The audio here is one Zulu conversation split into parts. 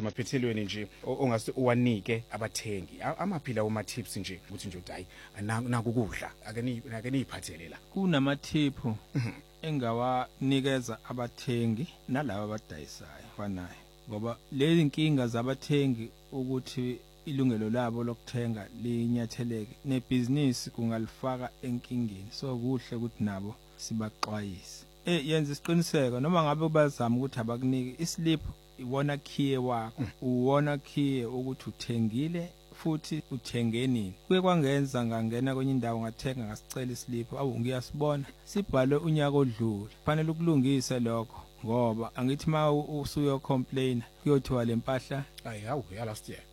maphethelweni nje ongase uwanike abathengi amaphila woma tips nje ukuthi nje hayi naku kudla ake niyiphathele la kunama tip engawanikeza abathengi nalabo abadayisayo fanayo ngoba lezi inkinga zabathengi ukuthi ilungelo labo lokuthenga linyatheleke nebusiness kungalifaka enkingeni so kuhle ukuthi nabo sibaxwayise yenza isiqiniseko noma ngabe bazama ukuthi abakunike islip iwona key wakho uwona key ukuthi uthengile futhi uthenge nini kuye kwangenza ngangena kwenye indawo ngathenga ngasicela islip ngiyasibona sibhalwe unyaka odlule fanele ukulungisa lokho ngoba angithi ma usuyo complain kuyothiwa lempahla hawu ya last year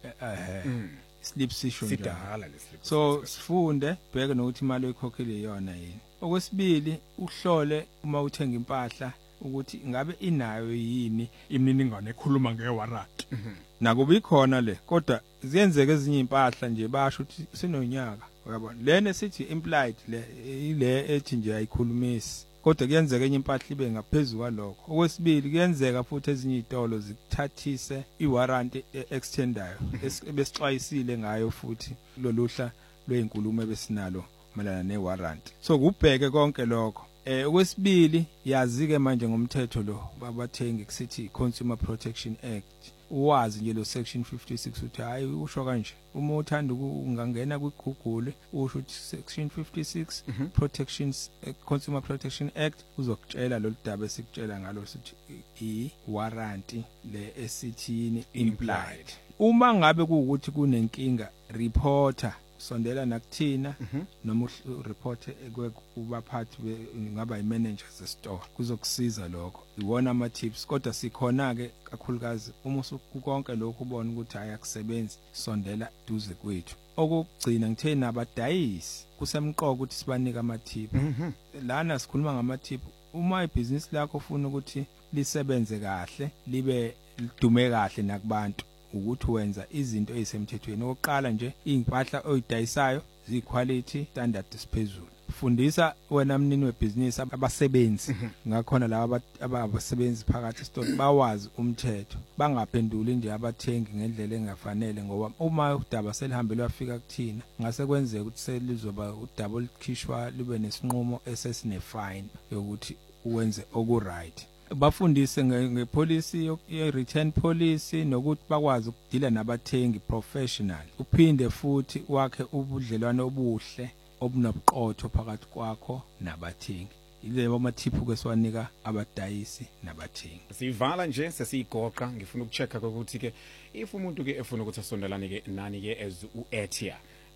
slip sisho sidala leslip so sifunde bheke nokuthi imali oyikhokhile iyona yini okwesibili uhlole uma uthenga impahla ukuthi ngabe inayo yini imininingwane ekhuluma ngewarranty nakuba ikhona le kodwa ziyenzeka ezinye impahla nje basho ukuthi sinonyaka uyabona lene sithi implied le ile ethi nje ayikhulumisi kodwa kuyenzeka enye impahla ibe ngaphezulu kwalokho okwesibili kuyenzeka futhi ezinye izitolo zikuthathise iwarranty extendayo besixwayisile ngayo futhi loluhla lwezinkulumo ebesinalo malana newarranty so kubheke konke lokho okwesibili yazi ke manje ngomthetho lo babathengi kusithi Consumer Protection Act uwazi nje lo section 56 uthi hayi usho kanje uma uthanda ungangena kuGoogle usho ukuthi section 56 protections Consumer Protection Act uzokutshela lo daba esikutshela ngalo sithi I warranty le esithini implied uma ngabe kuukuthi kunenkinga reporter sondela nakuthina noma report kubaphathi ngaba imanagers e-store kuzokusiza lokho iwona ama tips kodwa sikhona ke kakhulukazi uma usukonke lokho ubona ukuthi ayakusebenzi sondela duze kwethu okugcina ngithe nabadayisi kusemqoko ukuthi sibanike ama tip lana sikhuluma ngama tip uma ibusiness lakho ufuna ukuthi lisebenze kahle libe lidume kahle nakubantu ukuthi wenza izinto ezisemthethweni oqala nje impahla oyidayisayo ziquality standard siphezulu fundisa wena mnini webusiness abasebenzi ngakhona laba abasebenzi phakathi store bawazi umthetho bangaphenduli nje abathengi ngendlela engafanele ngoba uma udaba selihambele wafika kuthina ngase kwenzeka ukuthi selizoba udouble khishwa libe nesinqumo esesine fine yokuthi uwenze okuright bafundise ngepolicy ye-return policy nokuthi bakwazi ukudila nabathengi professional uphinde futhi wakhe ubudlelwano obuhle obunobuqotho phakathi kwakho nabathengi ilebo amathiphu kwesiwanika abadayisi nabathengi sivala nje sesigoqa ngifuna ukuchecka ukuthi ke if umuntu ke efuna ukuthi asondelane ke nani ke as uEtia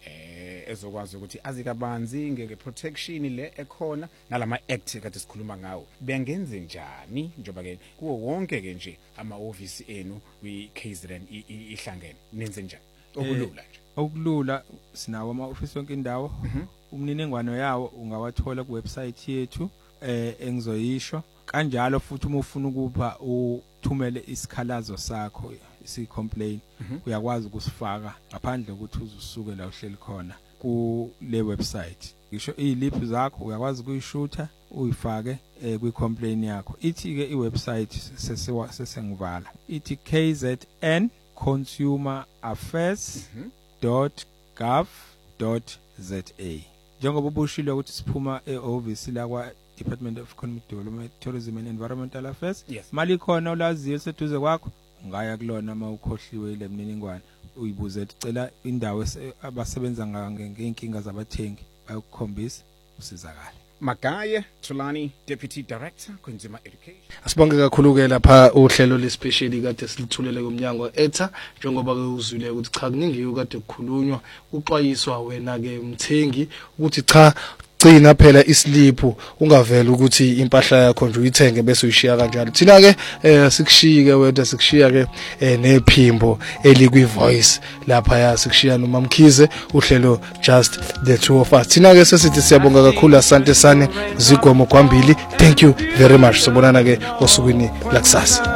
ezokwazi ukuthi azikabanzi ngeprotection le ekhona nalama act kade sikhuluma ngawo bengenze njani njoba ke kuwo wonke ke nje ama office enu kwi-KZN ihlangene nenze njani okulula nje okulula sinawo ama office yonke indawo umniningwano yawo ungawathola ku website yethu engizoyisho kanjalo futhi uma ufuna ukuba uthumele isikhalazo sakho si-complain uyakwazi ukusifaka ngaphandle ukuthi uzusuke la uhleli khona ku le website ngisho izilip zakho uyakwazi ukuyishutha uyifake kwi-complain yakho ithi ke iwebsite sesengivala ithi kznaffairs.gov.za njengoba ubushilo ukuthi siphuma eoffice la kwa Department of Economic Development, Tourism and Environmental Affairs mali khona ulaziyo seduze kwakho ngaya kulona uma ukhohliwe ile mniningwane uyibuze ucela indawo abasebenza ngenkinga zabathengi bayakukhombisa usizakala Magaye Thulani, Deputy Director Consumer Education. Asibonge kakhulu ke lapha uhlelo lespecially kade silithulele kumnyango etha njengoba ke uzwile ukuthi cha kuningi kade kukhulunywa uxwayiswa wena ke mthengi ukuthi cha gcina phela isliphu ungavela ukuthi impahla yakho nje uyithenge bese uyishiya kanjalo thina ke sikushiyike wena sikushiya ke nephimbo elikwi voice lapha ya sikushiya noma Mkhize uhlelo just the two of us thina ke sesithi siyabonga kakhulu asante sane Zigwamo Kwambili thank you very much sobonana ke osukwini lakusasa.